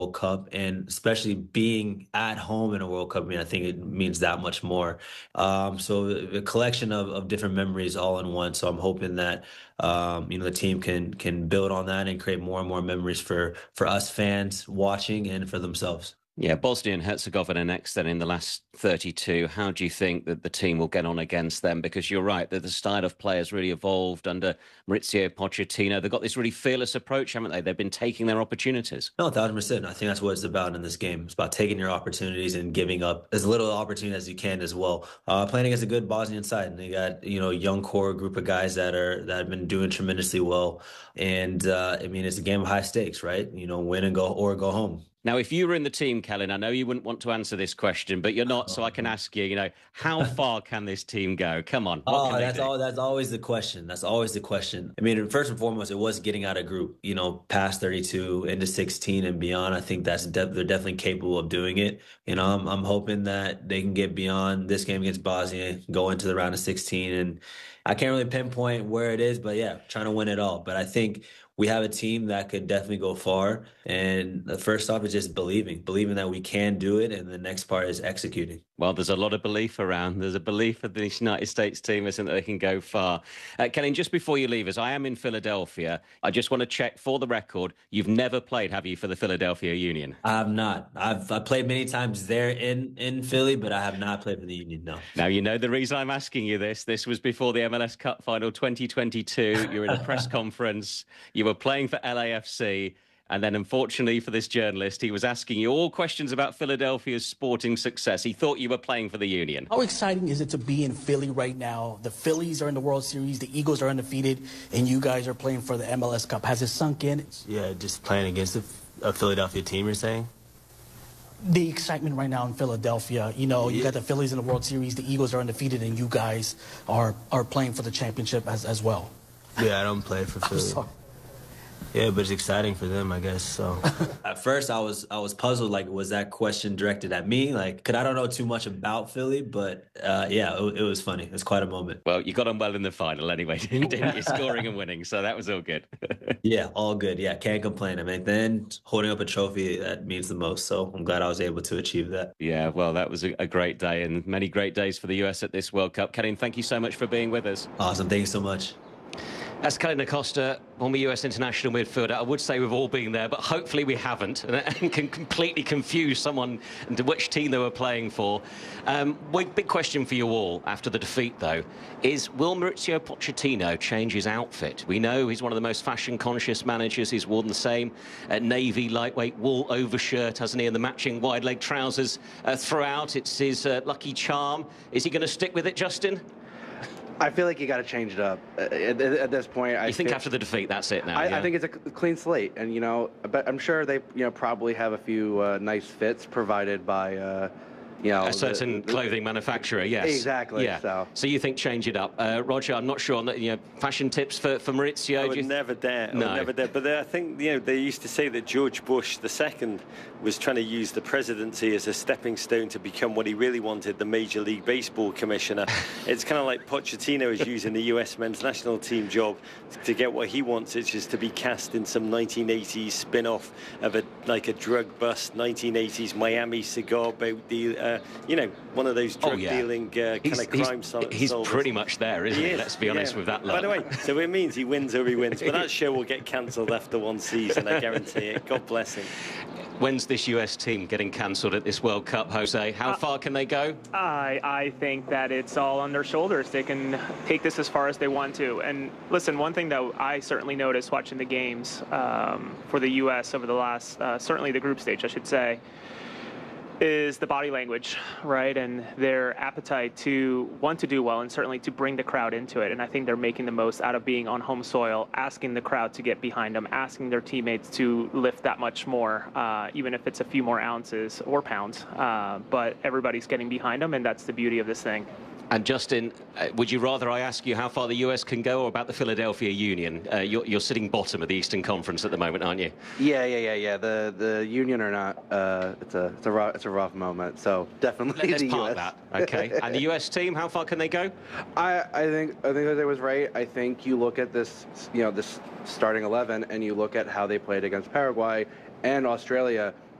World Cup, and especially being at home in a World Cup, I mean, I think it means that much more. So a collection of different memories all in one. So I'm hoping that the team can build on that and create more and more memories for us fans watching and for themselves. Yeah, Bosnia and Herzegovina next then in the last 32. How do you think that the team will get on against them? Because you're right, that the style of play has really evolved under Maurizio Pochettino. They've got this really fearless approach, haven't they? They've been taking their opportunities. No, 1,000%. I think that's what it's about in this game. It's about taking your opportunities and giving up as little opportunity as you can as well. Playing against a good Bosnian side, and they got a young core group of guys that have been doing tremendously well. And I mean, it's a game of high stakes, right? Win and go or go home. Now, if you were in the team, Kellen, I know you wouldn't want to answer this question, but you're not, so I can ask you, how far can this team go? Come on. What can they do? That's always the question. That's always the question. I mean, first and foremost, it was getting out of group, past 32 into 16 and beyond. I think they're definitely capable of doing it. I'm hoping that they can get beyond this game against Bosnia, go into the round of 16, and I can't really pinpoint where it is, but yeah, trying to win it all. But I think we have a team that could definitely go far. And the first off is just believing that we can do it. And the next part is executing. Well, there's a lot of belief around. There's a belief of the United States team, isn't there, they can go far. Kellen, just before you leave us, I am in Philadelphia. I just want to check for the record. You've never played, have you, for the Philadelphia Union? I have not. I've played many times there in Philly, but I have not played for the Union, no. Now, you know the reason I'm asking you this. This was before the MLS Cup Final 2022. You're in a press conference. You were playing for LAFC. And then, unfortunately for this journalist, he was asking you all questions about Philadelphia's sporting success. He thought you were playing for the Union. How exciting is it to be in Philly right now? The Phillies are in the World Series, the Eagles are undefeated, and you guys are playing for the MLS Cup. Has it sunk in? Yeah, just playing against a Philadelphia team, you're saying? The excitement right now in Philadelphia, you got the Phillies in the World Series, the Eagles are undefeated, and you guys are playing for the championship as well. Yeah, I don't play for Philly. I'm sorry. Yeah, but it's exciting for them, I guess. So at first, I was puzzled. Like, was that question directed at me? Like, because I don't know too much about Philly, but yeah, it was funny. It was quite a moment. Well, you got on well in the final anyway, didn't you? Scoring and winning, so that was all good. Yeah, all good. Yeah, can't complain. I mean, then holding up a trophy, that means the most. So I'm glad I was able to achieve that. Yeah, well, that was a great day and many great days for the US at this World Cup. Kellen, thank you so much for being with us. Awesome. Thank you so much. That's Kellen Acosta, former US international midfielder. I would say we've all been there, but hopefully we haven't, and can completely confuse someone into which team they were playing for. Big question for you all after the defeat, though, is will Maurizio Pochettino change his outfit? We know he's one of the most fashion-conscious managers. He's worn the same navy lightweight wool overshirt, hasn't he, and the matching wide-leg trousers throughout. It's his lucky charm. Is he going to stick with it, Justin? I feel like you got to change it up at this point. You think after the defeat, that's it now? I think it's a clean slate, and but I'm sure they probably have a few nice fits provided by a certain clothing manufacturer. Yes, exactly. Yeah. So you think change it up, Roger? I'm not sure on that. Fashion tips for Maurizio. I would never dare. No. I would never dare. But I think they used to say that George Bush II was trying to use the presidency as a stepping stone to become what he really wanted, the Major League Baseball commissioner. It's kind of like Pochettino is using the US men's national team job to get what he wants, which is to be cast in some 1980s spin-off of a drug bust, 1980s Miami cigar boat deal. One of those drug dealing kind of crime solvers. He's pretty much there, isn't he? Let's be honest with that. By the way, so it means he wins or he wins. But that show will get cancelled after one season, I guarantee it. God bless him. When's this US team getting cancelled at this World Cup, Jose? How far can they go? I think that it's all on their shoulders. They can take this as far as they want to. And listen, one thing that I certainly noticed watching the games for the US over the last, certainly the group stage, I should say, is the body language, right? And their appetite to want to do well and certainly to bring the crowd into it. And I think they're making the most out of being on home soil, asking the crowd to get behind them, asking their teammates to lift that much more, even if it's a few more ounces or pounds. But everybody's getting behind them, and that's the beauty of this thing. And Justin, would you rather I ask you how far the US can go or about the Philadelphia Union? You're sitting bottom of the Eastern Conference at the moment, aren't you? Yeah. The Union are not. It's a rough moment. So definitely Let's the park US. that. Okay. And the US team, how far can they go? I think Jose was right. I think you look at this, this starting 11, and you look at how they played against Paraguay and Australia.